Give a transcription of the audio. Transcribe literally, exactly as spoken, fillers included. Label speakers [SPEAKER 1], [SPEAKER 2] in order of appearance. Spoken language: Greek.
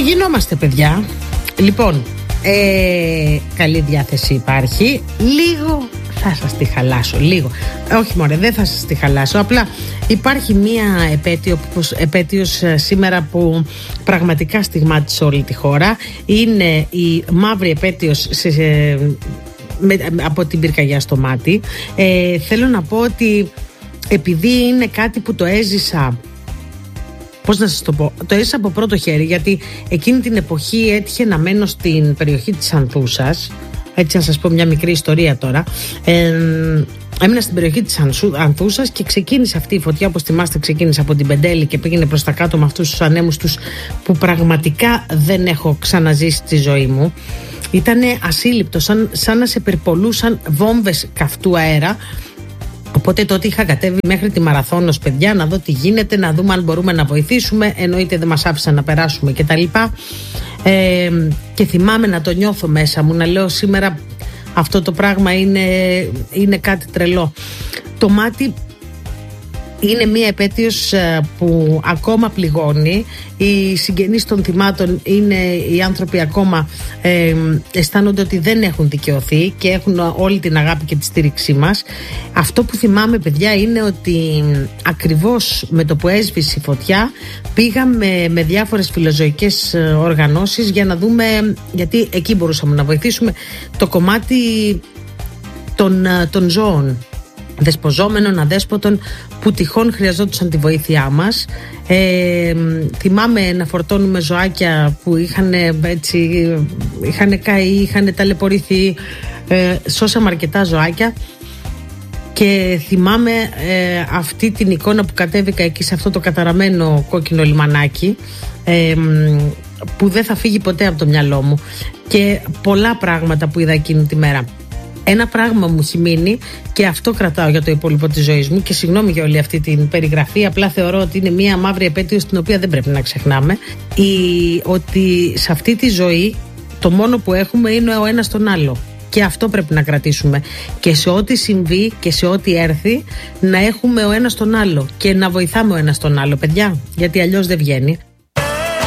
[SPEAKER 1] Γινόμαστε, παιδιά. Λοιπόν, ε, καλή διάθεση υπάρχει. Λίγο θα σας τη χαλάσω, λίγο. Όχι μωρέ, δεν θα σας τη χαλάσω. Απλά υπάρχει μία επέτειο, επέτειος σήμερα που πραγματικά στιγμάτισε όλη τη χώρα. Είναι η μαύρη επέτειος σε, με, από την πυρκαγιά στο Μάτι. ε, Θέλω να πω ότι επειδή είναι κάτι που το έζησα, πώς να σας το πω, το έζησα από πρώτο χέρι, γιατί εκείνη την εποχή έτυχε να μένω στην περιοχή της Ανθούσας. Έτσι να σας πω μια μικρή ιστορία τώρα. ε, Έμεινα στην περιοχή της Ανθούσας και ξεκίνησε αυτή η φωτιά, όπως θυμάστε, ξεκίνησε από την Πεντέλη και πήγαινε προς τα κάτω με αυτούς τους ανέμους τους που πραγματικά δεν έχω ξαναζήσει στη ζωή μου. Ήτανε ασύλληπτο, σαν, σαν να σε περιπολούσαν βόμβες καυτού αέρα. Οπότε τότε είχα κατέβει μέχρι τη Μαραθώνος, παιδιά, να δω τι γίνεται, να δούμε αν μπορούμε να βοηθήσουμε. Εννοείται δεν μας άφησαν να περάσουμε κτλ. Ε, και θυμάμαι να το νιώθω μέσα μου, να λέω σήμερα αυτό το πράγμα είναι, είναι κάτι τρελό. Το Μάτι είναι μία επέτειος που ακόμα πληγώνει. Οι συγγενείς των θυμάτων είναι οι άνθρωποι ακόμα ε, αισθάνονται ότι δεν έχουν δικαιωθεί και έχουν όλη την αγάπη και τη στήριξή μας. Αυτό που θυμάμαι, παιδιά, είναι ότι ακριβώς με το που έσβησε η φωτιά πήγαμε με διάφορες φιλοζωικές οργανώσεις για να δούμε, γιατί εκεί μπορούσαμε να βοηθήσουμε, το κομμάτι των, των ζώων, δεσποζόμενων, αδέσποτων, που τυχόν χρειαζόντουσαν τη βοήθειά μας. Ε, θυμάμαι να φορτώνουμε ζωάκια που είχαν, έτσι, είχαν καεί, είχαν ταλαιπωρηθεί. Ε, σώσαμε αρκετά ζωάκια και θυμάμαι ε, αυτή την εικόνα που κατέβηκα εκεί σε αυτό το καταραμένο κόκκινο λιμανάκι, ε, που δεν θα φύγει ποτέ από το μυαλό μου, και πολλά πράγματα που είδα εκείνη τη μέρα. Ένα πράγμα μου έχει μείνει και αυτό κρατάω για το υπόλοιπο της ζωής μου, και συγγνώμη για όλη αυτή την περιγραφή, απλά θεωρώ ότι είναι μια μαύρη επέτειος την οποία δεν πρέπει να ξεχνάμε. Η, ότι σε αυτή τη ζωή το μόνο που έχουμε είναι ο ένας τον άλλο, και αυτό πρέπει να κρατήσουμε, και σε ό,τι συμβεί και σε ό,τι έρθει να έχουμε ο ένας τον άλλο και να βοηθάμε ο ένας τον άλλο, παιδιά, γιατί αλλιώς δεν βγαίνει.